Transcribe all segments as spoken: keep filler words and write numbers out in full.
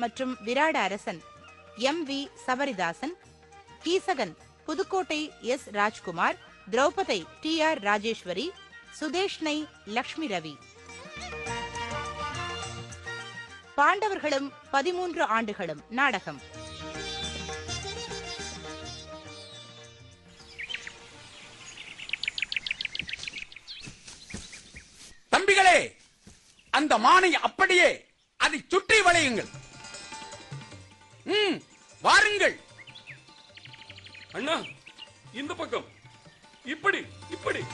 மற்றும் விராட அரசன் M V Sabaridasan, Kichaka Pudukkottai S Rajkumar, Draupadi D R Rajeswari, Sudeshnai Lakshmi Ravi. பாண்டவர்களும் பதிமூன்று ஆண்டுகளும் நாடகம். தம்பிகளே, அந்த மானை அப்படியே அதை சுற்றி வளையுங்கள். ம், வாருங்கள். அண்ணா, இந்த பக்கம். இப்படி இப்படி.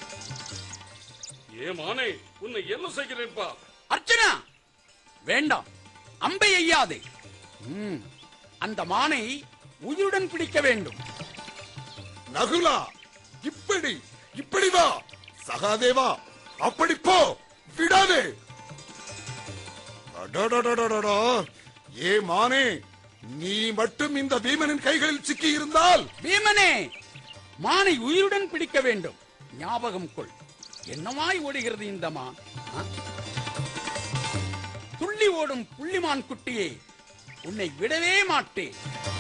ஏ மானே, உன்னை என்ன செய்கிறேன்பா? அர்ச்சனா, வேண்டாம், அம்பை எய்யாதே. ம், அந்த மானை உயிருடன் பிடிக்க வேண்டும். நகுலா, இப்படி இப்படி வா. சகாதேவா, அப்படி போ, விடாதே. அடடடடடடா, ஏ மானே, நீ மட்டும் இந்த பீமனின் கைகளில் சிக்கி இருந்தால். பீமனே, மானை உயிருடன் பிடிக்க வேண்டும். ஞாபகம் கொள், என்னமாய் ஓடுகிறது இந்த மான். துள்ளி ஓடும் புள்ளிமான் குட்டியே, உன்னை விடவே மாட்டேன்.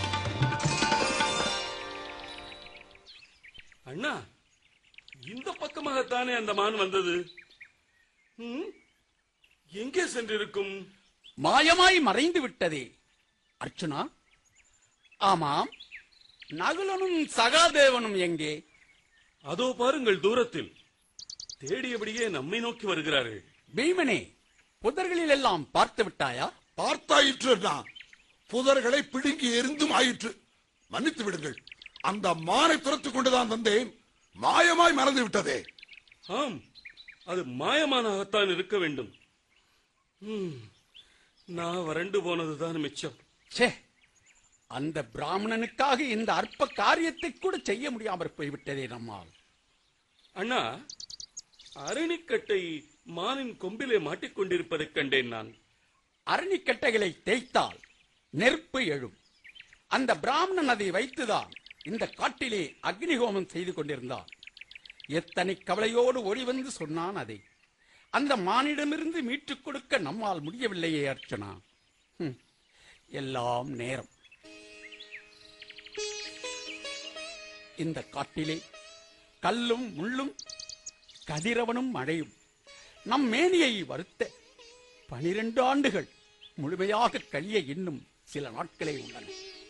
அண்ணா, இந்த பக்கமாகத்தானே அந்த மான் வந்தது. எங்கே சென்றிருக்கும்? மாயமாய் மறைந்து விட்டதே. அர்ச்சுனா, ஆமாம், நகுலனும் சகாதேவனும் எங்கே? அதோ பாருங்கள், தூரத்தில் தேடியபடியே நம்மை நோக்கி வருகிறார்கள். பீமனே, புதர்களில் எல்லாம் பார்த்து விட்டாயா? பார்த்தாயிற்று. புதர்களை பிடுங்கி எரிந்தும் ஆயிற்று. மன்னித்து விடுங்கள், அந்த மானை துரத்துக் கொண்டுதான் வந்தேன். மாயமாய் மறந்து விட்டதே. ஆம், அது மாயமானாகத்தான் இருக்க வேண்டும். நான் வறண்டு போனதுதான் மிச்சம். சே, அந்த பிராமணனுக்காக இந்த அற்ப காரியத்தை கூட செய்ய முடியாமற் போய்விட்டதே நம்மால். அண்ணா, அரணிக்கட்டை மானின் கொம்பிலே மாட்டிக்கொண்டிருப்பதைக் கண்டேன் நான். அரணிக்கட்டைகளை தேய்த்தால் நெருப்பு எழும். அந்த பிராமணன் அதை வைத்துதான் இந்த காட்டிலே அக்னிஹோமம் செய்து கொண்டிருந்தான். எத்தனை கவலையோடு ஓடி வந்து சொன்னான் அதை. அந்த மானிடமிருந்து மீட்டுக் கொடுக்க நம்மால் முடியவில்லையே அர்ச்சனா. எல்லாம் நேரம். இந்த காட்டிலே கல்லும் முள்ளும் கதிரவனும் மழையும் நம் மேனியை வருத்த பனிரெண்டு ஆண்டுகள் முழுமையாக கழிய இன்னும் சில நாட்களே உள்ளன.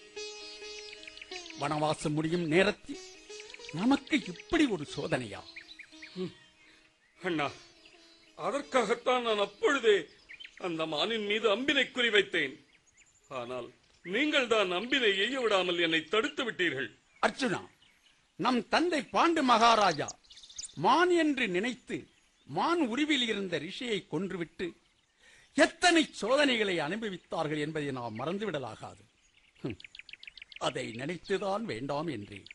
வனவாசம் முடியும் நேரத்தில் நமக்கு இப்படி ஒரு சோதனையா? அண்ணா, அதற்காகத்தான் நான் அப்பொழுதே அந்த மானின் மீது அம்பினை குறிவைத்தேன். ஆனால் நீங்கள் தான் அம்பினை எய்ய விடாமல் என்னை தடுத்து விட்டீர்கள். அர்ச்சுனா, நம் தந்தை பாண்டு மகாராஜா மான் என்று நினைத்து மான் உருவில் இருந்த ரிஷியை கொன்றுவிட்டு எத்தனை சோதனைகளை அனுபவித்தார்கள் என்பதை நாம் மறந்துவிடலாகாது. அதை நினைத்துதான் வேண்டாம் என்றேன்.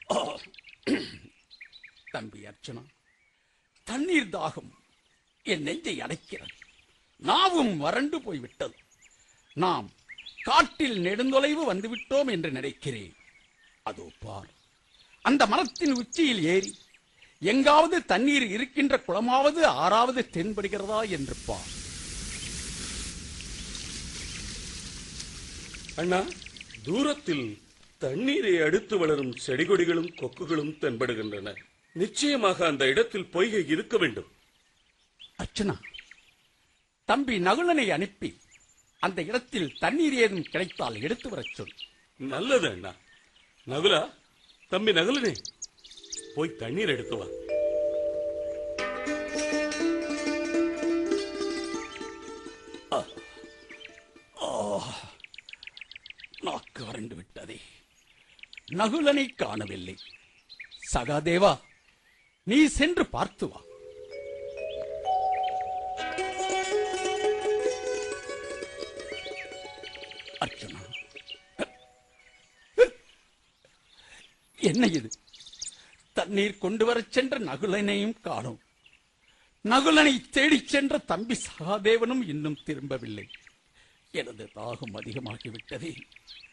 தம்பி அர்ச்சனா, தண்ணீர் தாகம் என் நெஞ்சை அடைக்கிறது. நாவும் வறண்டு போய்விட்டது. நாம் காட்டில் நெடுந்தொலைவு வந்துவிட்டோம் என்று நினைக்கிறேன். அதோ பார், அந்த மரத்தின் உச்சியில் ஏறி எங்காவது தண்ணீர் இருக்கின்ற குளமாவது ஆறாவது தென்படுகிறதா என்று பார். அண்ணா, தூரத்தில் தண்ணீரை அடுத்து வளரும் செடிகொடிகளும் கொக்குகளும் தென்படுகின்றன. நிச்சயமாக அந்த இடத்தில் பொய்கை இருக்க வேண்டும். அர்ச்சனா, தம்பி நகுலனை அனுப்பி அந்த இடத்தில் தண்ணீர் ஏதும் கிடைத்தால் எடுத்து வரச் சொல். நல்லது அண்ணா. நகுலா, தம்பி நகுலனே, போய் தண்ணீர் எடுத்து வா. நாக்கு வறண்டு விட்டதே. நகுலனை காணவில்லை. சகாதேவா, நீ சென்று பார்த்து வா. அர்ச்சனா, என்ன இது? தண்ணீர் கொண்டு வரச் சென்ற நகுலனையும் காணோம். நகுலனை தேடிச் சென்ற தம்பி சகாதேவனும் இன்னும் திரும்பவில்லை. எனது தாகம் அதிகமாகிவிட்டதே.